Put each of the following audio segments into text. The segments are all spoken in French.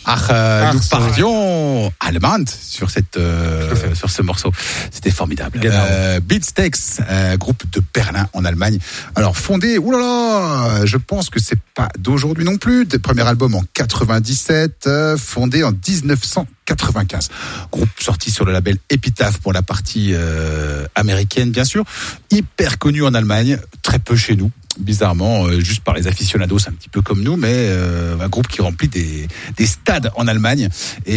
Nous partions allemand sur ce morceau. C'était formidable. Beatsteaks, groupe de Berlin en Allemagne. Alors fondé, je pense que c'est pas d'aujourd'hui non plus. Premier album en 97, fondé en 1995. Groupe sorti sur le label Epitaph pour la partie américaine, bien sûr. Hyper connu en Allemagne, très peu chez nous. Bizarrement, juste par les aficionados, un petit peu comme nous, mais un groupe qui remplit des stades en Allemagne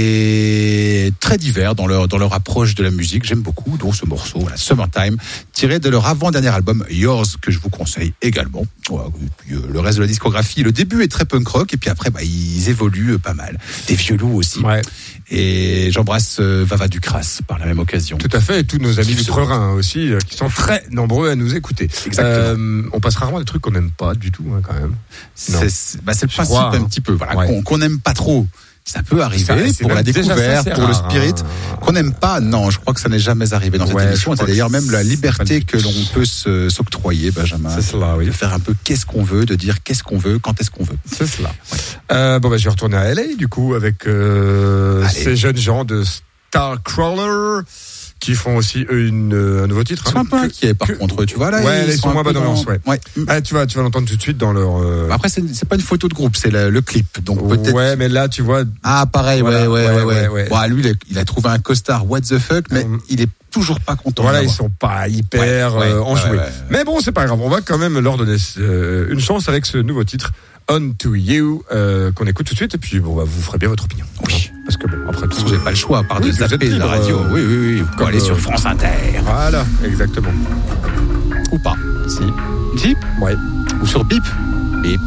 et très divers dans leur approche de la musique. J'aime beaucoup, dont ce morceau, Summertime, tiré de leur avant-dernier album Yours, que je vous conseille également. Le reste de la discographie, le début est très punk rock, et puis après, ils évoluent pas mal. Des violons aussi. Ouais. Et j'embrasse Vava Ducras par la même occasion. Tout à fait, et tous nos amis d'Outre-Rhin aussi, qui sont très nombreux à nous écouter. Exactement. On passe rarement des trucs qu'on n'aime pas du tout, quand même. C'est le principe un petit peu. Voilà, qu'on n'aime pas trop. Ça peut arriver pour la découverte, pour le spirit. Qu'on n'aime pas, non, je crois que ça n'est jamais arrivé dans cette émission. C'est d'ailleurs même la liberté que l'on peut s'octroyer, Benjamin. C'est cela, oui. De faire un peu qu'est-ce qu'on veut, de dire qu'est-ce qu'on veut, quand est-ce qu'on veut. C'est cela. Ouais. Je vais retourner à LA, du coup, avec ces jeunes gens de Starcrawler, qui font aussi un nouveau titre. Ils sont un peu inquiets par contre, tu vois là. Ouais, ils sont moins bonne ambiance, ouais. Tu vas l'entendre tout de suite dans leur. Après c'est pas une photo de groupe, c'est le clip, donc peut-être. Ouais, mais là tu vois. Ah pareil, ouais. Bon, lui il a trouvé un costard what the fuck, mais il est toujours pas content. Voilà, ils sont pas hyper enjoués. Mais bon, c'est pas grave, on va quand même leur donner une chance avec ce nouveau titre. On to You, qu'on écoute tout de suite, et puis vous ferez bien votre opinion. Oui. Parce que après tout, vous n'avez pas le choix, à part de zapper la radio. Oui. Vous pouvez aller sur France Inter. Voilà, exactement. Ou pas. Si. Ouais. Ou sur Bip. Bip.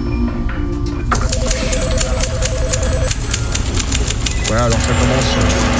Ouais, alors ça commence.